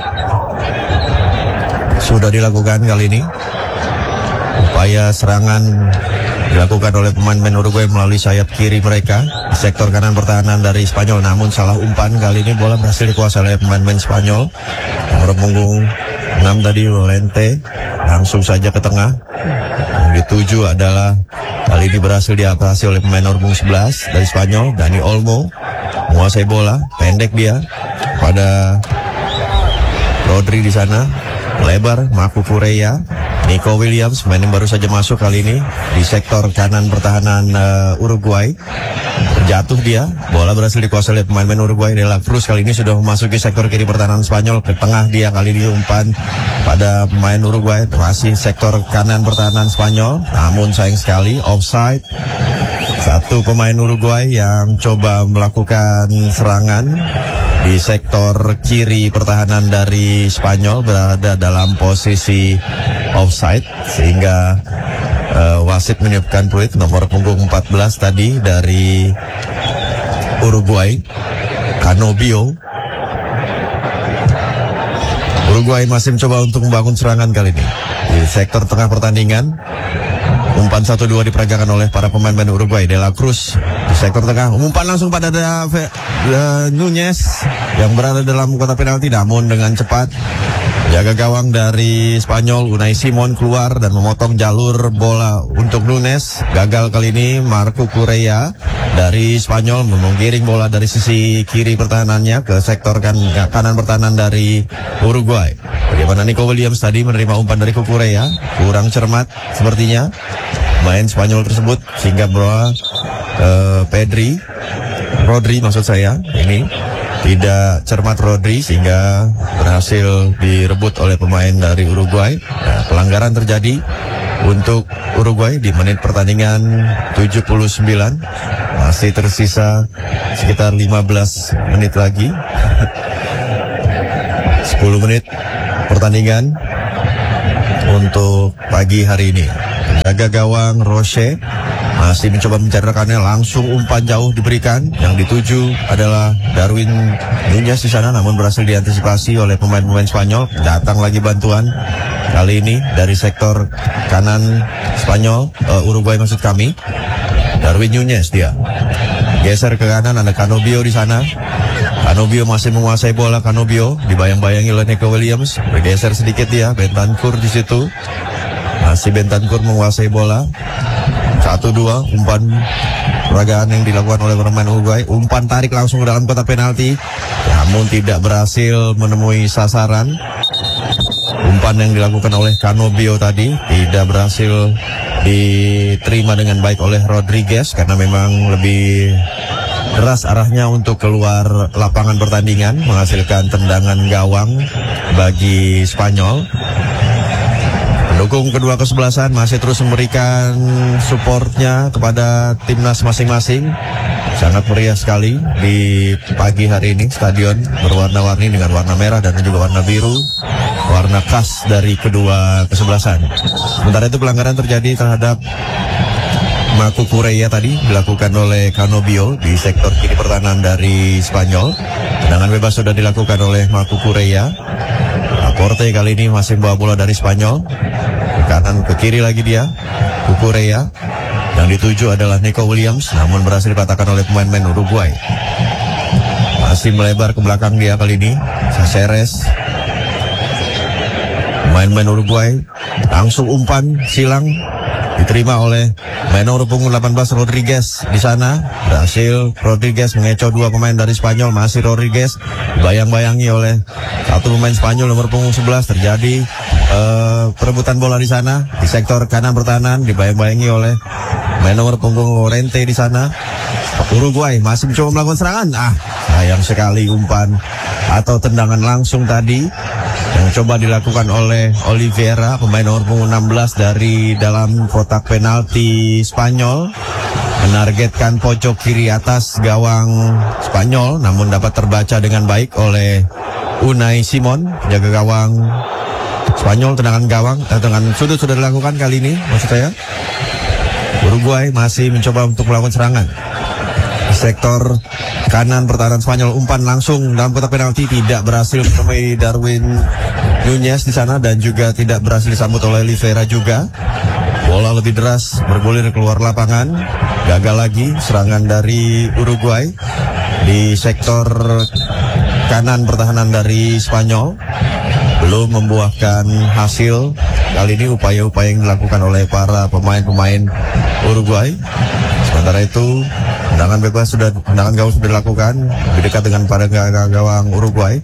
Sudah dilakukan kali ini. Upaya serangan dilakukan oleh pemain-pemain Uruguay melalui sayap kiri mereka di sektor kanan pertahanan dari Spanyol, namun salah umpan. Kali ini bola berhasil dikuasai oleh pemain-pemain Spanyol. Nomor punggung 6 tadi Lorente, langsung saja ke tengah. Yang dituju adalah kali ini berhasil diatasi oleh pemain nomor punggung 11 dari Spanyol, Dani Olmo. Menguasai bola, pendek dia pada Rodri di sana, lebar Marco Correa. Nico Williams, pemain yang baru saja masuk kali ini di sektor kanan pertahanan Uruguay. Terjatuh dia, bola berhasil dikuasai oleh pemain Uruguay. De La Cruz kali ini sudah memasuki sektor kiri pertahanan Spanyol. Ke tengah dia kali ini umpan pada pemain Uruguay. Masih sektor kanan pertahanan Spanyol, namun sayang sekali offside. Satu pemain Uruguay yang coba melakukan serangan di sektor kiri pertahanan dari Spanyol berada dalam posisi offside, sehingga wasit menyebutkan peluit. Nomor punggung 14 tadi dari Uruguay, Canobio. Uruguay masih mencoba untuk membangun serangan kali ini di sektor tengah pertandingan. Umpan 1-2 diperagakan oleh para pemain Uruguay. De La Cruz di sektor tengah, umpan langsung pada Nunez yang berada dalam kotak penalti, namun dengan cepat Jaga gawang dari Spanyol, Unai Simon keluar dan memotong jalur bola untuk Nunes. Gagal kali ini Marco Correa dari Spanyol menggiring bola dari sisi kiri pertahanannya ke sektor kanan pertahanan dari Uruguay. Bagaimana Nico Williams tadi menerima umpan dari Correa, kurang cermat sepertinya main Spanyol tersebut sehingga bola Rodri maksud saya ini tidak cermat Rodri sehingga berhasil direbut oleh pemain dari Uruguay. Nah, pelanggaran terjadi untuk Uruguay di menit pertandingan 79. Masih tersisa sekitar 15 menit lagi. 10 menit pertandingan untuk pagi hari ini. Jaga gawang Roche masih mencoba mencari rekannya, langsung umpan jauh diberikan. Yang dituju adalah Darwin Nunez di sana, namun berhasil diantisipasi oleh pemain-pemain Spanyol. Datang lagi bantuan kali ini dari sektor kanan Spanyol, Uruguay maksud kami. Darwin Nunez dia geser ke kanan, ada Canobio di sana. Canobio masih menguasai bola. Canobio dibayang-bayangi oleh Nico Williams, bergeser sedikit dia. Bentancur di situ, masih Bentancur menguasai bola. 1-2 umpan peragaan yang dilakukan oleh pemain Uruguay. Umpan tarik langsung ke dalam kotak penalti, namun tidak berhasil menemui sasaran. Umpan yang dilakukan oleh Canobio tadi tidak berhasil diterima dengan baik oleh Rodriguez karena memang lebih deras arahnya untuk keluar lapangan pertandingan, menghasilkan tendangan gawang bagi Spanyol. Pendukung kedua kesebelasan masih terus memberikan supportnya kepada timnas masing-masing. Sangat meriah sekali di pagi hari ini. Stadion berwarna-warni dengan warna merah dan juga warna biru, warna khas dari kedua kesebelasan. Sementara itu pelanggaran terjadi terhadap Marco Correa tadi dilakukan oleh Canobio di sektor kiri pertahanan dari Spanyol. Tendangan bebas sudah dilakukan oleh Marco Correa. Laporte kali ini masih membawa bola dari Spanyol. Ke kanan, ke kiri lagi dia, Correa. Yang dituju adalah Nico Williams, namun berhasil dipatahkan oleh pemain-pemain Uruguay. Masih melebar ke belakang dia kali ini, Caceres. Pemain-pemain Uruguay langsung umpan silang diterima oleh pemain nomor punggung 18 Rodriguez di sana. Berhasil Rodriguez mengecoh dua pemain dari Spanyol. Masih Rodriguez bayang-bayangi oleh satu pemain Spanyol nomor punggung 11. Terjadi perebutan bola di sana di sektor kanan pertahanan, dibayang-bayangi oleh pemain nomor punggung Llorente di sana. Uruguay masih mencoba melakukan serangan. Sayang sekali umpan atau tendangan langsung tadi yang coba dilakukan oleh Oliveira, pemain nomor punggung 16 dari dalam kotak penalti Spanyol, menargetkan pojok kiri atas gawang Spanyol, namun dapat terbaca dengan baik oleh Unai Simon, jaga gawang Spanyol. Tendangan sudut sudah dilakukan kali ini, maksud saya. Uruguay masih mencoba untuk melakukan serangan di sektor kanan pertahanan Spanyol. Umpan langsung dalam kotak penalti tidak berhasil menemui Darwin Nunez di sana dan juga tidak berhasil disambut oleh Oliveira juga. Bola lebih deras bergulir keluar lapangan. Gagal lagi serangan dari Uruguay di sektor kanan pertahanan dari Spanyol. Belum membuahkan hasil. Kali ini upaya-upaya yang dilakukan oleh para pemain-pemain Uruguay. Sementara itu tendangan gawang sudah dilakukan lebih dekat dengan pada gawang Uruguay.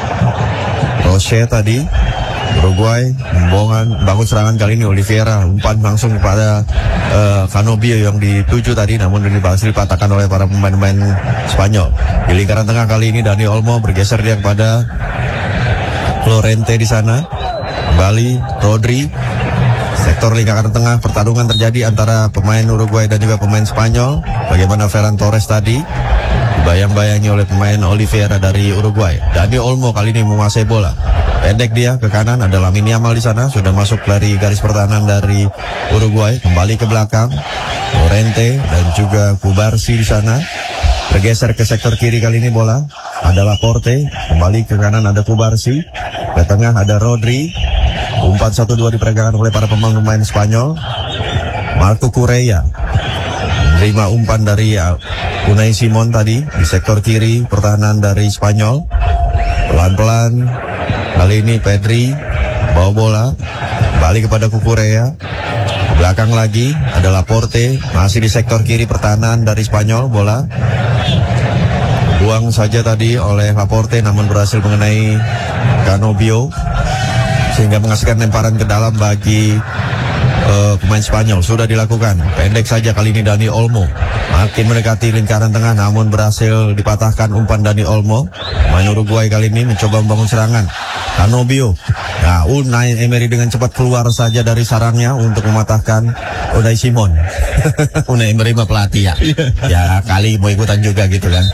Roche tadi Uruguay membangun serangan kali ini. Oliveira umpan langsung kepada Canobio yang dituju tadi, namun berhasil dipatahkan oleh para pemain-pemain Spanyol. Di lingkaran tengah kali ini Dani Olmo bergeser dia kepada Llorente di sana. Kembali Rodri. Sektor lingkaran tengah, pertarungan terjadi antara pemain Uruguay dan juga pemain Spanyol. Bagaimana Ferran Torres tadi dibayang-bayangi oleh pemain Oliveira dari Uruguay. Dani Olmo kali ini menguasai bola. Pendek dia ke kanan, ada Lamine Yamal di sana, sudah masuk dari garis pertahanan dari Uruguay. Kembali ke belakang, Llorente dan juga Cubarsi di sana. Bergeser ke sektor kiri kali ini bola. Ada Laporte, kembali ke kanan ada Cubarsi. Ke tengah ada Rodri. Umpan 1-2 diperagakan oleh para pemain Spanyol. Marco Correa menerima umpan dari Unai Simon tadi di sektor kiri pertahanan dari Spanyol. Pelan-pelan Kali ini Pedri bawa bola, balik kepada Cucurella. Belakang lagi ada Laporte, masih di sektor kiri pertahanan dari Spanyol. Bola buang saja tadi oleh Laporte, namun berhasil mengenai Canobio sehingga menghasilkan lemparan ke dalam bagi pemain Spanyol. Sudah dilakukan, pendek saja kali ini Dani Olmo, makin mendekati lingkaran tengah, namun berhasil dipatahkan umpan Dani Olmo. Pemain Uruguay kali ini mencoba membangun serangan. Canobio, nah Unai Emery dengan cepat keluar saja dari sarangnya untuk mematahkan Unai Simon. Unai Emery mah pelatih ya. Ya kali mau ikutan juga gitu kan.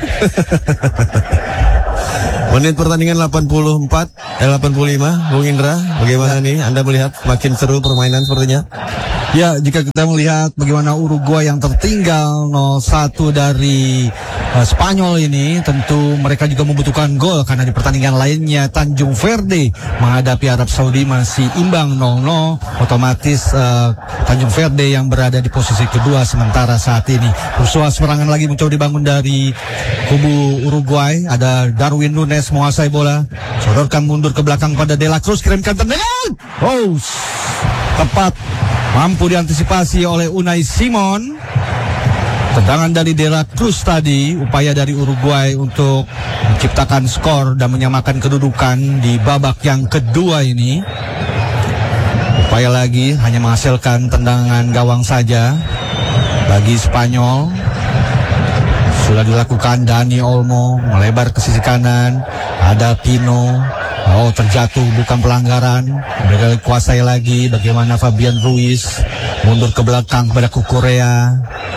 Menit pertandingan 85, Bung Indra, bagaimana nih Anda melihat makin seru permainan sepertinya? Ya, jika kita melihat bagaimana Uruguay yang tertinggal 0-1 dari Spanyol ini, tentu mereka juga membutuhkan gol karena di pertandingan lainnya Tanjung Verde menghadapi Arab Saudi masih imbang 0-0. Otomatis Tanjung Verde yang berada di posisi kedua sementara saat ini. Serangan lagi mencoba dibangun dari kubu Uruguay. Ada Darwin Nunes menguasai bola, sodorkan mundur ke belakang pada De La Cruz, kirimkan tendangan. Oh, tepat, mampu diantisipasi oleh Unai Simon. Tendangan dari De La Cruz tadi, upaya dari Uruguay untuk menciptakan skor dan menyamakan kedudukan di babak yang kedua ini. Upaya lagi hanya menghasilkan tendangan gawang saja bagi Spanyol. Sudah dilakukan Dani Olmo, melebar ke sisi kanan. Ada Pino. Oh, terjatuh, bukan pelanggaran. Mereka kuasai lagi. Bagaimana Fabian Ruiz mundur ke belakang kepada Cucurella.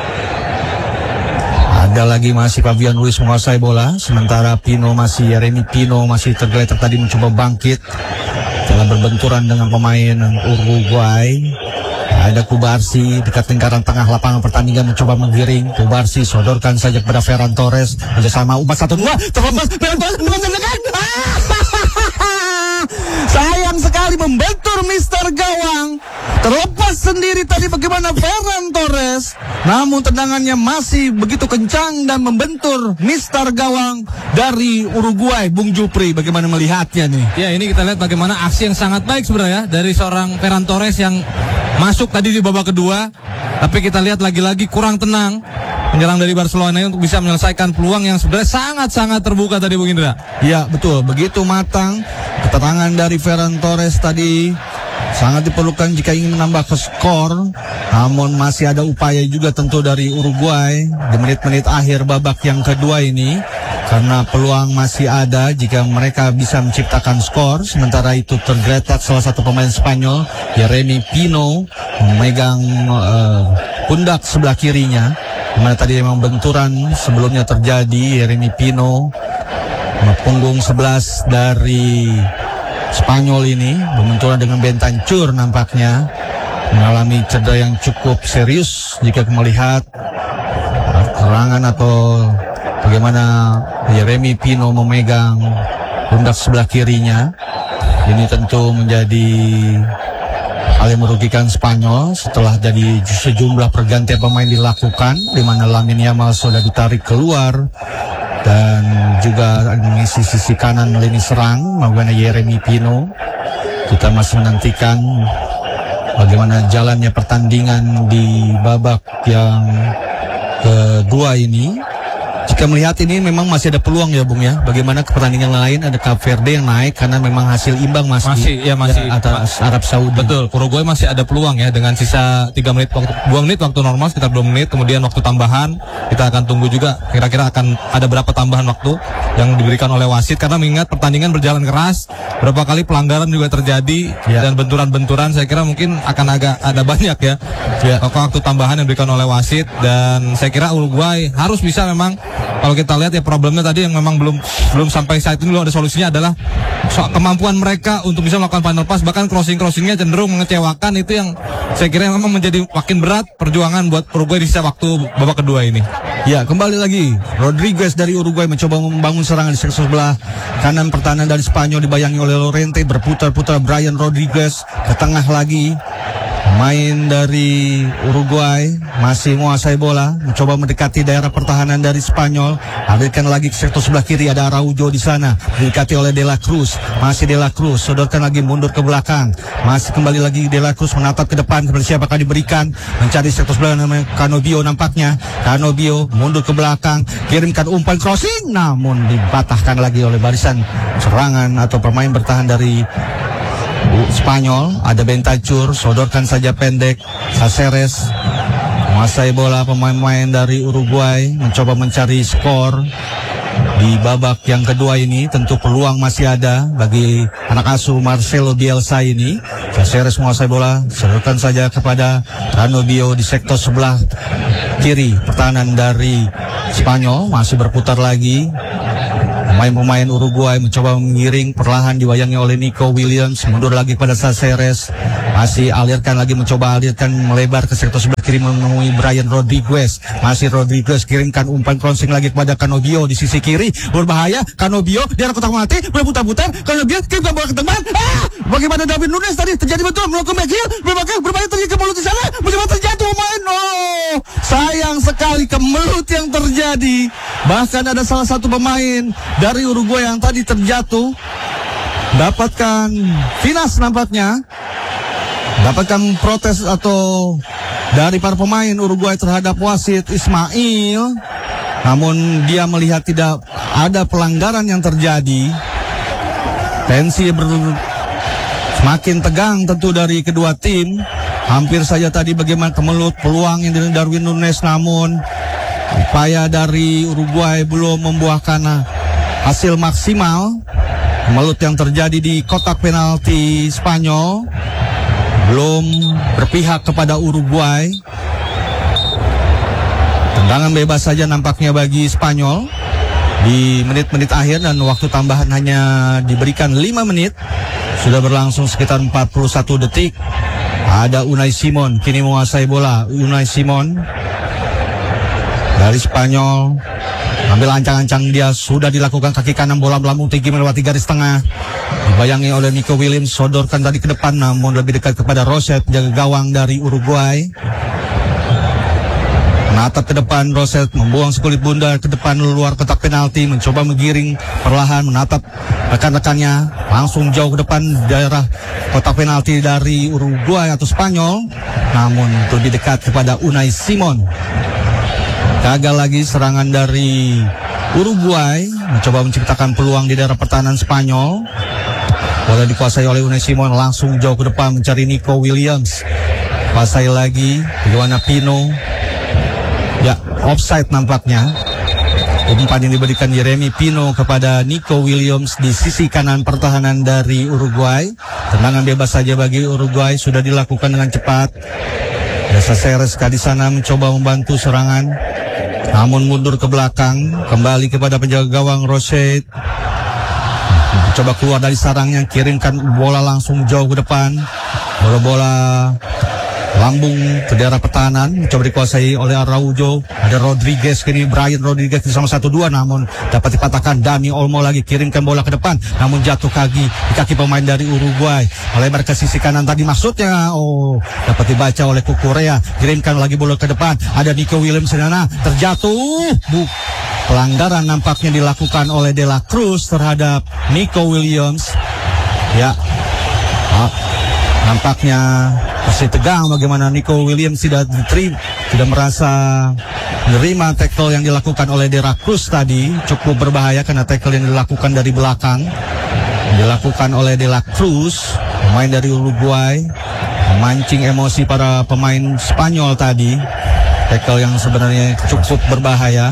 Ada lagi masih Fabian Ruiz menguasai bola. Sementara Jeremy Pino masih tergeletak tadi mencoba bangkit dalam berbenturan dengan pemain Uruguay. Ada Kubarsi dekat lingkaran tengah lapangan pertandingan mencoba menggiring. Kubarsi sodorkan saja kepada Ferran Torres. Bersama umpan 1-2. Terlepas Ferran Torres menendangkan. Sayang sekali membentur Mister Gawang. Terlepas sendiri tadi bagaimana Ferran Torres. Namun tendangannya masih begitu kencang dan membentur Mister Gawang dari Uruguay. Bung Jupri, bagaimana melihatnya nih? Ya, ini kita lihat bagaimana aksi yang sangat baik sebenarnya dari seorang Ferran Torres yang masuk tadi di babak kedua. Tapi kita lihat lagi-lagi kurang tenang penyerang dari Barcelona untuk bisa menyelesaikan peluang yang sebenarnya sangat-sangat terbuka tadi, Bung Indra. Ya, betul. Begitu matang keterangan dari Ferran Torres tadi sangat diperlukan jika ingin menambah ke skor. Namun masih ada upaya juga tentu dari Uruguay di menit-menit akhir babak yang kedua ini, karena peluang masih ada jika mereka bisa menciptakan skor. Sementara itu tergeletak salah satu pemain Spanyol, Jeremy Pino, memegang pundak sebelah kirinya. Dimana tadi memang benturan sebelumnya terjadi. Jeremy Pino, punggung 11 dari Spanyol ini berbenturan dengan Bentancur, nampaknya mengalami cedera yang cukup serius jika melihat serangan atau bagaimana Jeremy Pino memegang pundak sebelah kirinya. Ini tentu menjadi hal yang merugikan Spanyol setelah jadi sejumlah pergantian pemain dilakukan, di mana Lamine Yamal sudah ditarik keluar dan juga mengisi sisi kanan lini serang bagaimana Jeremy Pino. Kita masih menantikan bagaimana jalannya pertandingan di babak yang kedua ini. Jika melihat ini memang masih ada peluang ya, Bung ya. Bagaimana ke pertandingan lain ada Cape Verde yang naik karena memang hasil imbang masih atas Arab Saudi. Betul, Uruguay masih ada peluang ya dengan sisa 2 menit waktu normal, sekitar 2 menit, kemudian waktu tambahan kita akan tunggu juga kira-kira akan ada berapa tambahan waktu yang diberikan oleh wasit, karena mengingat pertandingan berjalan keras, berapa kali pelanggaran juga terjadi dan benturan-benturan saya kira mungkin akan agak ada banyak ya. Waktu tambahan yang diberikan oleh wasit, dan saya kira Uruguay harus bisa memang. Kalau kita lihat ya problemnya tadi yang memang belum sampai saat ini belum ada solusinya adalah kemampuan mereka untuk bisa melakukan final pass, bahkan crossingnya cenderung mengecewakan. Itu yang saya kira memang menjadi makin berat perjuangan buat Uruguay di sisa waktu babak kedua ini. Ya, kembali lagi Rodriguez dari Uruguay mencoba membangun serangan di sektor sebelah kanan pertahanan dari Spanyol, dibayangi oleh Lorente. Berputar-putar Brian Rodriguez ke tengah lagi. Main dari Uruguay masih menguasai bola, mencoba mendekati daerah pertahanan dari Spanyol. Alirkan lagi ke sektor sebelah kiri, ada Araujo di sana, didekati oleh De La Cruz. Masih De La Cruz, sodorkan lagi mundur ke belakang. Masih kembali lagi De La Cruz menatap ke depan, kepada siapakah diberikan, mencari sektor sebelah namanya Canobio nampaknya. Canobio mundur ke belakang, kirimkan umpan crossing, namun dibatahkan lagi oleh barisan serangan atau pemain bertahan dari Spanyol. Ada Bentancur, sodorkan saja pendek. Caceres menguasai bola, pemain-pemain dari Uruguay mencoba mencari skor di babak yang kedua ini. Tentu peluang masih ada bagi anak asuh Marcelo Bielsa ini. Caceres menguasai bola, sodorkan saja kepada Canobio di sektor sebelah kiri. Pertahanan dari Spanyol masih berputar lagi. Pemain-pemain Uruguay mencoba mengiring, perlahan dibayangi oleh Nico Williams, mundur lagi pada Caceres, masih alirkan lagi, mencoba alirkan melebar ke sektor sebelah kiri menemui Brian Rodriguez. Masih Rodriguez kirimkan umpan crossing lagi kepada Canobio di sisi kiri, berbahaya. Canobio di arah kotak mati, berputar-putar. Canobio kirimkan bola ke teman. Bagaimana David Nunes tadi terjadi betul melakukan backhill, berbahaya terjadi kemelut di sana, bagaimana terjatuh pemain. Oh, sayang sekali kemelut yang terjadi. Bahkan ada salah satu pemain dari Uruguay yang tadi terjatuh, dapatkan finas nampaknya, dapatkan protes atau dari para pemain Uruguay terhadap wasit Ismail. Namun dia melihat tidak ada pelanggaran yang terjadi. Tensi semakin tegang tentu dari kedua tim. Hampir saja tadi bagaimana kemelut peluang yang dari Darwin Nunes, namun upaya dari Uruguay belum membuahkan hasil maksimal. Kemelut yang terjadi di kotak penalti Spanyol belum berpihak kepada Uruguay. Tendangan bebas saja nampaknya bagi Spanyol di menit-menit akhir, dan waktu tambahan hanya diberikan 5 menit. Sudah berlangsung sekitar 41 detik. Ada Unai Simon kini menguasai bola. Unai Simon dari Spanyol ambil ancang-ancang, dia sudah dilakukan kaki kanan, bola melambung tinggi melewati garis tengah, dibayangi oleh Nico Williams, sodorkan tadi ke depan namun lebih dekat kepada Roset, penjaga gawang dari Uruguay. Menatap ke depan, Roset membuang sekulit bunda ke depan luar kotak penalti, mencoba menggiring perlahan, menatap rekan-rekannya, langsung jauh ke depan daerah kotak penalti dari Uruguay atau Spanyol, namun lebih dekat kepada Unai Simon. Gagal lagi serangan dari Uruguay, mencoba menciptakan peluang di daerah pertahanan Spanyol. Bola dikuasai oleh Unai Simon, langsung jauh ke depan mencari Nico Williams. Kuasai lagi, bagaimana Pino. Ya, offside nampaknya. Umpan yang diberikan Jeremy Pino kepada Nico Williams di sisi kanan pertahanan dari Uruguay. Tendangan bebas saja bagi Uruguay, sudah dilakukan dengan cepat. Caceres di sana mencoba membantu serangan, namun mundur ke belakang, kembali kepada penjaga gawang Roset. Coba keluar dari sarangnya, kirimkan bola langsung jauh ke depan. Bola lambung ke daerah pertahanan, mencoba dikuasai oleh Araujo. Ada Rodriguez kini, Brian Rodriguez bersama 1-2, namun dapat dipatahkan. Dani Olmo lagi kirimkan bola ke depan, namun jatuh kaki di kaki pemain dari Uruguay. Melebar ke sisi kanan tadi maksudnya, dapat dibaca oleh Kukurea. Kirimkan lagi bola ke depan, ada Nico Williams di sana, terjatuh. Pelanggaran nampaknya dilakukan oleh De La Cruz terhadap Nico Williams. Ya, nampaknya masih tegang bagaimana Nico Williams tidak merasa menerima tackle yang dilakukan oleh De La Cruz tadi. Cukup berbahaya karena tackle yang dilakukan dari belakang, dilakukan oleh De La Cruz, pemain dari Uruguay, memancing emosi para pemain Spanyol tadi. Tackle yang sebenarnya cukup berbahaya.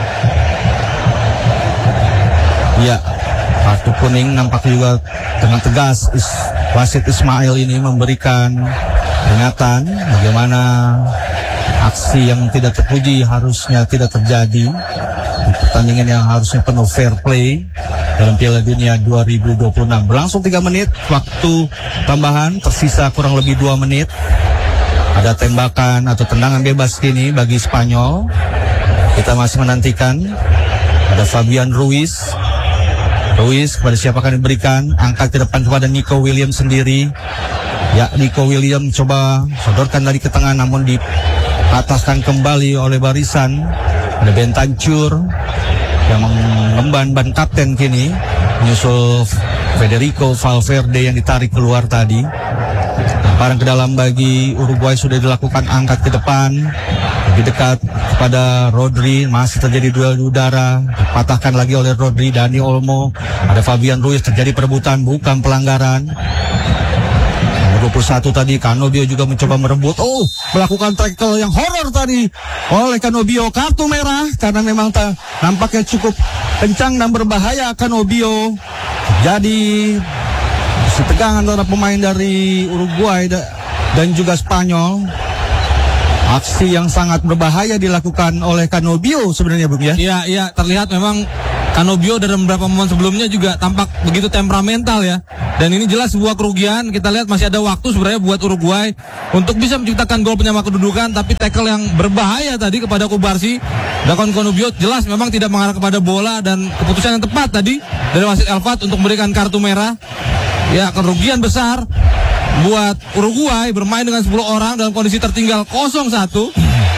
Ya, kartu kuning nampak juga dengan tegas. Wasit Ismail ini memberikan peringatan bagaimana aksi yang tidak terpuji harusnya tidak terjadi di pertandingan yang harusnya penuh fair play dalam Piala Dunia 2026. Berlangsung 3 menit, waktu tambahan tersisa kurang lebih 2 menit. Ada tembakan atau tendangan bebas kini bagi Spanyol. Kita masih menantikan. Ada Fabian Ruiz kepada siapa akan diberikan, angkat ke depan kepada Nico Williams sendiri. Ya, Nico William coba sodorkan dari ke tengah, namun dipatahkan kembali oleh barisan. Ada Bentancur yang mengemban ban kapten kini, menyusul Federico Valverde yang ditarik keluar tadi. Lemparan ke dalam bagi Uruguay sudah dilakukan, angkat ke depan, lebih dekat kepada Rodri. Masih terjadi duel udara, dipatahkan lagi oleh Rodri. Dani Olmo, ada Fabian Ruiz, terjadi perebutan, bukan pelanggaran. 21 tadi, Canobio juga mencoba merebut. Melakukan tackle yang horor tadi oleh Canobio. Kartu merah karena memang nampaknya cukup kencang dan berbahaya Canobio. Jadi setegang antara pemain dari Uruguay dan juga Spanyol. Aksi yang sangat berbahaya dilakukan oleh Canobio sebenarnya, Bung, ya? Iya, terlihat memang Canobio dalam beberapa momen sebelumnya juga tampak begitu temperamental ya. Dan ini jelas sebuah kerugian. Kita lihat masih ada waktu sebenarnya buat Uruguay untuk bisa menciptakan gol penyama kedudukan, tapi tackle yang berbahaya tadi kepada Kubarsi. Dan Canobio jelas memang tidak mengarah kepada bola, dan keputusan yang tepat tadi dari wasit Elvat untuk memberikan kartu merah. Ya, kerugian besar buat Uruguay bermain dengan 10 orang dalam kondisi tertinggal 0-1.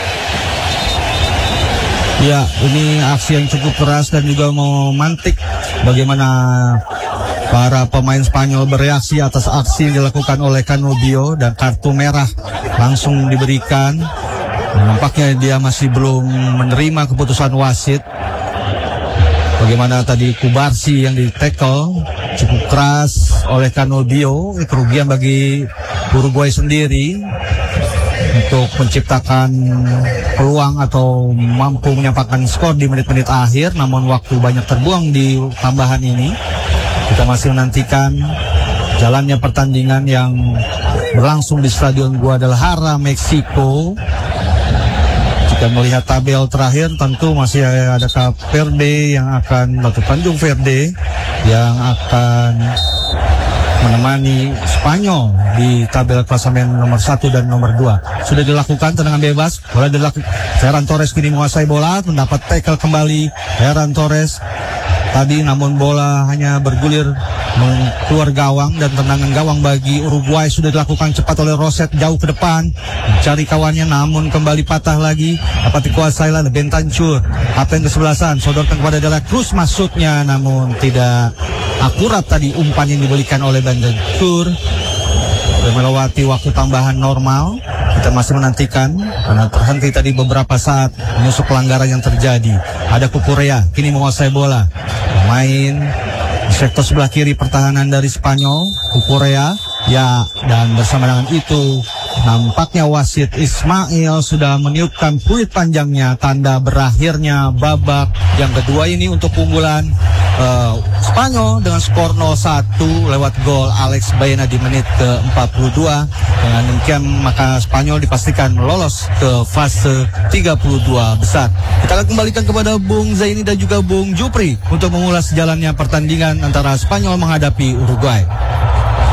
Ya, ini aksi yang cukup keras dan juga memantik bagaimana para pemain Spanyol bereaksi atas aksi yang dilakukan oleh Canobio, dan kartu merah langsung diberikan. Nampaknya dia masih belum menerima keputusan wasit. Bagaimana tadi Kubarsi yang di-tackle cukup keras oleh Canobio, kerugian bagi Uruguay sendiri untuk menciptakan peluang atau mampu menyampaikan skor di menit-menit akhir. Namun waktu banyak terbuang di tambahan ini. Kita masih menantikan jalannya pertandingan yang berlangsung di Stadion Guadalajara, Meksiko. Jika melihat tabel terakhir, tentu masih ada Cape Verde yang akan, atau Tanjung Verde yang akan menemani Spanyol di tabel klasemen nomor 1 dan nomor 2. Sudah dilakukan tendangan bebas, bola dilakukan. Ferran Torres kini menguasai bola, mendapat tackle kembali Ferran Torres tadi, namun bola hanya bergulir keluar gawang, dan tendangan gawang bagi Uruguay sudah dilakukan cepat oleh Roset jauh ke depan mencari kawannya, namun kembali patah lagi, dapat dikuasai oleh Bentancur. Apa yang kesebelasan sodorkan kepada De La Cruz, masuknya namun tidak akurat tadi umpan yang diberikan oleh Bentancur. Melewati waktu tambahan normal. Kita masih menantikan karena terhenti tadi beberapa saat menyusul pelanggaran yang terjadi. Ada Cucurella kini menguasai bola, main di sektor sebelah kiri pertahanan dari Spanyol. Cucurella, ya, dan bersama dengan itu nampaknya wasit Ismail sudah meniupkan peluit panjangnya, tanda berakhirnya babak yang kedua ini untuk keunggulan Spanyol dengan skor 0-1 lewat gol Alex Baena di menit ke-42. Dengan demikian maka Spanyol dipastikan lolos ke fase 32 besar. Kita akan kembalikan kepada Bung Zaini dan juga Bung Jupri untuk mengulas jalannya pertandingan antara Spanyol menghadapi Uruguay.